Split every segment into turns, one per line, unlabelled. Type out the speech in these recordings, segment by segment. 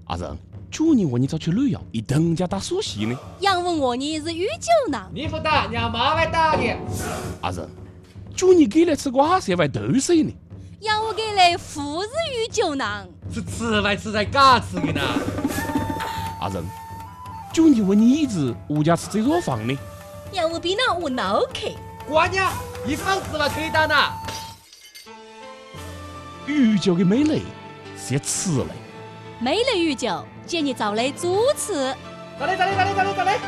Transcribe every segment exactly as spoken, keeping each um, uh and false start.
阿仁，去年我你找去旅游，一等家打苏西呢。
杨问我你是宇宙囊，
你不打，让妈来打你。
阿仁，去年给来吃瓜色外豆水呢。
杨我给来富是宇宙囊，
是吃来吃在嘎吃的呢。
阿仁，去年我你一直物价吃这座房呢。
杨我比那我脑壳。
瓜娘，一房子了可以打呢。
宇宙的美丽是吃嘞。
美丽宇宙，建议找来主持。
咋嘞咋嘞咋嘞咋嘞咋嘞？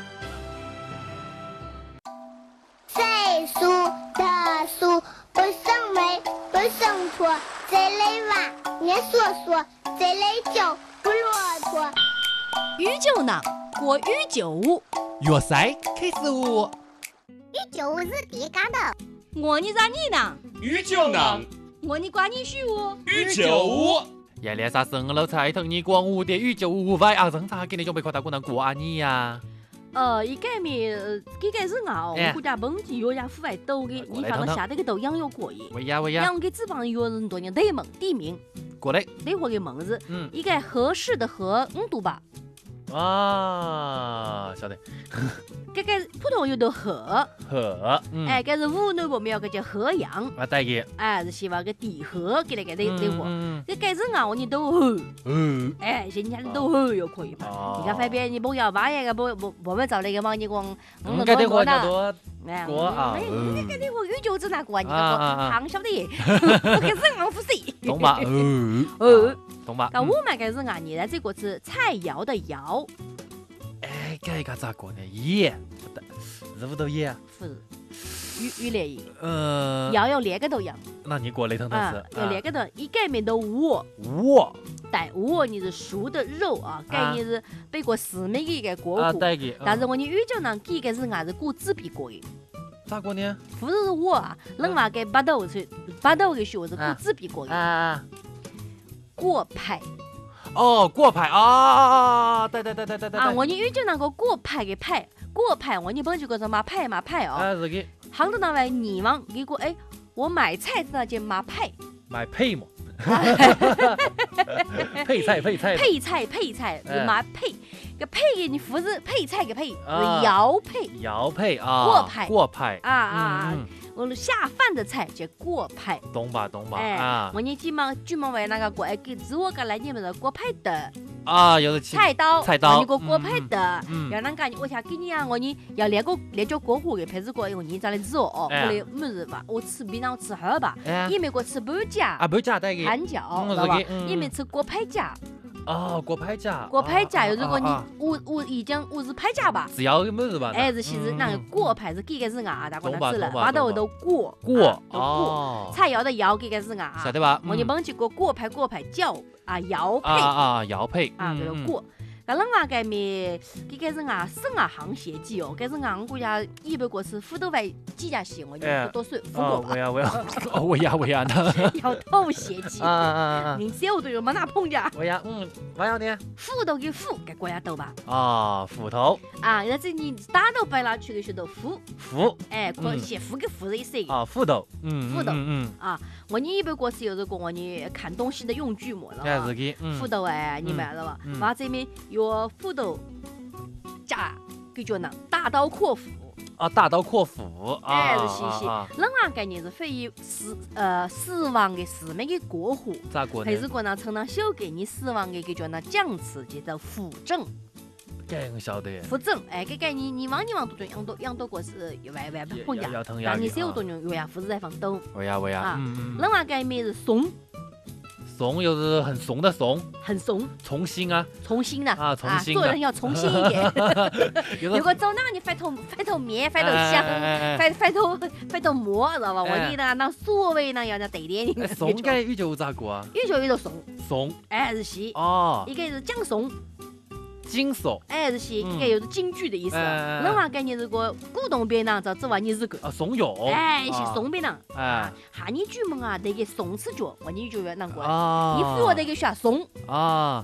岁数的数不生美，不生错，这类娃念说说，这类酒不骆驼。
宇宙囊，过宇宙舞。
粤赛开始舞。
宇宙是第干的。
我你咋你呢？
宇宙囊，
我你管你许我。
宇宙舞。
原来啥生了才同你光舞的宇宙舞vai阿人咋给你准备夸大姑娘过啊你呀？
呃，一改面，这个是我，
哎
我家本地有家户外抖的，你放到下头个抖养有过瘾。
喂呀喂呀，
养给脂肪有人多人对门地名，
过来。
对我的门字，
嗯
一个合适的合，嗯读吧。
啊，晓得。
这个普通有的河，
呵，嗯，
哎，这是湖南边个叫河阳，
啊带个。
哎，是希望个地河给那个对对我。
嗯
这个是我你都河，
嗯。
哎，人家都河又可以吧？
哦
你看反边你不要把那个不不不们找那个嘛，你光
嗯，该得我
呢？
多。
哎，
过啊
哎，你这个我宇宙子哪过啊？你个
啊啊啊
胖晓得耶，我给是昂不是？
懂吧？哦
哦，
懂吧？
那我们开始啊，你来这个是菜肴的肴，
哎，这个咋过呢？叶，是不都叶？
不是鱼鱼类鱼，
呃，
要要连个都要
那你过来腾腾
啊
是？，
要连个都，一盖面的窝，
我
带窝你是熟的肉啊，盖你是背过四面的一个锅
啊，
糊，
带个。
但是我你宇宙呢，几个是俺是过纸皮过的。
咋过呢？
不是我啊，人话给八斗去，八斗的学是过纸皮过的。
啊，
锅派
哦，锅派啊，对对对对对对。
啊，我你宇宙那个锅派的派，锅派我你本就个什么派嘛派哦，
啊，是个
杭州那位你往给过哎，我买菜那叫嘛派，
买配嘛，配菜配菜。
配菜配菜是嘛配，个配的你不是配菜个配，是
啊
肴配
瑶配啊，
锅派
锅派
啊啊，
嗯
我们下饭的菜叫锅派。
懂吧懂吧
哎
啊，
我你急忙专门为那个锅，哎，给自我个来你们的锅派的
啊，有的去
菜刀，
菜刀
你个锅派的，
嗯
要啷个？我想给你啊，我你要练个练叫锅糊的，配置过，我你咋来做哦？
哎
我来么子吧？我吃比那吃好吧？
哎
你们给我吃半价
啊，不加带个
韩饺，
嗯
知道吧
是的？嗯
你们吃锅派价，
哦，锅派价，
锅派价，
啊
如果你
啊啊
我我已经我是派价吧？
只要个么子吧？
哎，是其实那个
嗯
锅派是几个是啊？大哥
懂吧
那吃了，
懂吧
把头
懂
都锅
锅
啊都锅，
哦，
菜肴的肴几个是啊？
晓得吧？
我你
嗯
帮起个锅派锅派饺啊肴
啊
配
啊瑶配
啊，叫做
嗯
锅。搿人话搿面，搿个是外省啊行协记哦，搿是俺们国家一般国是虎头湾几家县，我就
哎
多多算富
哦，
过吧，
我呀我呀，哦我呀我呀呢？
要头协记
啊，啊啊！
人小都有没那碰见，
我呀嗯，我要呢？
虎头跟虎搿国家斗吧，
啊，斧头
啊，那这你打到摆哪去的学到虎，
斧
哎，可
嗯
写虎跟虎是一岁的。
啊，斧头，嗯，
斧头
嗯
啊，我你一般国是有这个我你看东西的用具么
嗯，哎
了
是个，嗯
斧头哎，你买了吧？
嗯
完这面有斧头加搿叫呢大刀阔斧。
啊，大刀阔斧，啊
哎，是嘻嘻
啊，
人啊概念是非遗死呃死亡的四面的过户，
咋过呢
还？是过呢称呢小给你死亡的搿叫呢降词，叫做扶正
这个晓得，
扶正，哎，搿概念你往你往多多养多养多过是一万万不碰
要
见，
要疼要
但你少多人有呀，扶是在放抖，
我呀我呀
啊，
嗯嗯，
人话概念是怂，
怂又是很怂的怂，
很怂，
重新啊，
重新的
啊重新的
做人要重新一点。
有
如果走那你翻头翻头面翻头
哎
香。
哎哎
翻翻头翻头馍，知道吧？我
哎
你呢，那所谓呢要那对点，
哎怂该宇宙咋过啊？
宇宙有个怂，
怂
哎是西，
哦，
一个是讲怂，
惊悚
哎是西，
嗯
一个又是京剧的意思。
哎哎哎
人话概念是个古董边上，这这话你是个。
啊，怂恿，
哎，是
啊
怂边上，
哎
哈你剧门啊，那个怂次脚，我你就要难过。
啊，
你扶我那个下怂，
啊，
该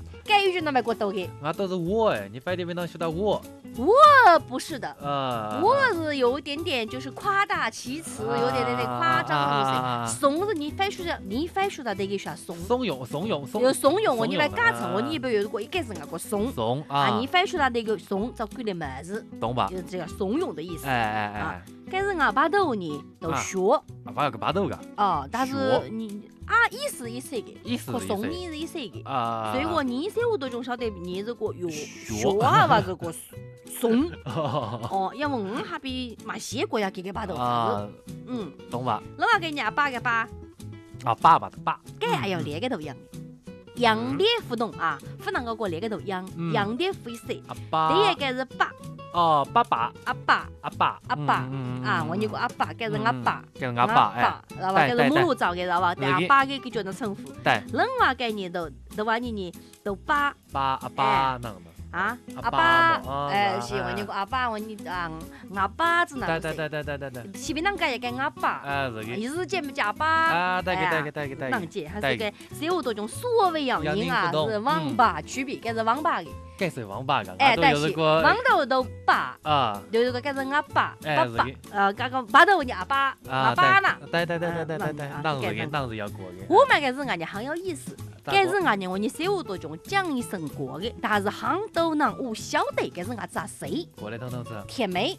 语句那么过抖的。
那都是我哎，你快点别能学到我。
呃，不是的。
啊，
我是有一点点就是夸大其词，有点点点夸张的东西。怂是你反说的，你反说到这个说怂。
怂恿，怂恿，怂。
有怂恿我，你来改成我，
啊
你不有过一个是那个怂。
怂
啊，
啊，
你反说到那个怂，找鬼的么子，
懂吧？
就是这个怂恿的意思。
哎哎
啊
哎，
但是俺巴头呢都学
啊，把个巴豆个，
哦，但是
学
你啊，意思意思的，
意思
和怂
意思
你是意思的。
啊，
所以我你三五多钟晓得你这个哟
学
学啊吧这个怂
啊，
哦，因为我们还比马些国家给个巴头子，嗯，
懂吧？
那么给人家爸个爸，
啊，爸爸的爸，
这还要连个头样的。阳的互动啊，湖南个国连个头阳，
嗯
阳的会说，
阿爸，
第一个是爸，
哦，爸爸，
阿爸
阿爸，
阿爸
嗯
啊，我念过阿爸，这是阿爸，
这是阿爸，哎，
知道吧？这是母乳造的，知道吧？对阿爸给给叫成称呼。
对，
另外概念都都话你呢，都爸
爸阿爸那个嘛，
啊，
阿
阿
爸
爸，哎，是我念过阿爸，我念啊，阿爸子那
对
个
对对对对对对，
西边啷个也跟阿爸，
哎，这个，
日节没加爸。
啊，对个对个对个对个，
啷解还是个三五多种所谓样音啊，是网吧区别，这是网吧的。
该是网吧个，
哎，
都
但是
有这个
网头都爸，
啊，
就是个这是阿爸，
哎
爸爸
是，
呃，刚刚巴头你阿爸，阿
啊，
爸呢？
对对对对对对对
嗯，
当
嗯
时个当时要过的，
我们这是俺家很有意思，这
咋过
是俺家我你三五多种讲一声过的，但是很多人不晓得这是俺咋谁
过来通通是，
甜梅。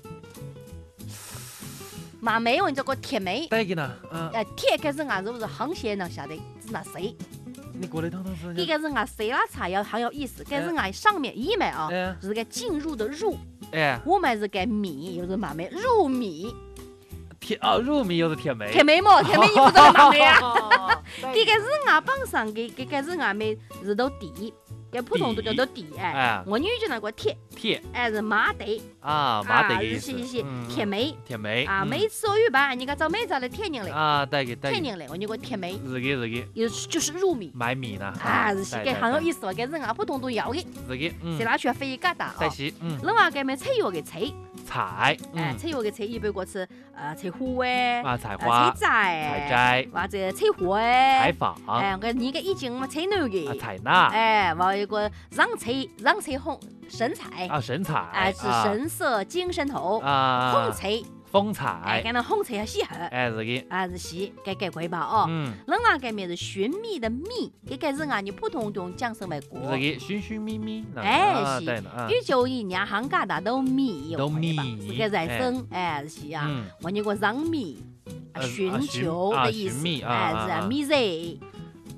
马梅问这个甜梅，
对个呢，嗯，
呃，甜这是俺是不是很些人晓得是那谁？
你过来通通是，
这个是俺谁啦茶要很有意思，这是俺上面一面啊，
哎
是个进入的入，
哎，
我们是个米，又是马梅入米，
甜哦，入米又是甜梅，
甜梅么？甜梅你不知道马梅啊？
啊，
这个是俺榜上给这个是俺们是都地，给普通都叫做地哎
哎。
我女就那个甜，
甜
哎是马得
啊，马得个意
是
思，
是是
嗯
甜梅
甜梅
啊，
嗯
每次我一般人家找每次来甜人来，
啊，对个对个，
甜人来，我那个甜梅，
是个是个，
有就是入米。
买米呢，
啊，是是
对
个很有意思，这是俺普通都要的，
是个，嗯
谁，拿去飞一疙瘩哦。
在西，嗯，
另外个么菜药的菜，
菜，
哎，
嗯，
菜药的菜一般过是呃菜花哎，
啊，菜
呃
花，
菜
菜
摘，
摘，
或者菜花
菜
哎，
房，啊，
哎，我你个已经嘛菜牛的，
菜衲，
哎，完一个瓤菜，瓤菜红生菜，
啊，生菜，
哎是
啊
深色金参头，
啊，
红菜，
风
哎，
菜，
跟那红菜要洗好，
哎，是个，
啊是洗，该该贵吧哦。
嗯，
另外个面是寻觅的觅，这个是俺你普通用讲什么
是
过？
个寻寻觅觅，
哎是
啊对呢，啊
宇宙一年行家大都觅，
都觅
是个人生，哎是啊。
嗯，
我那个让觅，
呃
寻
啊寻
求
啊
的意思，
寻觅啊
哎
啊啊
是觅人，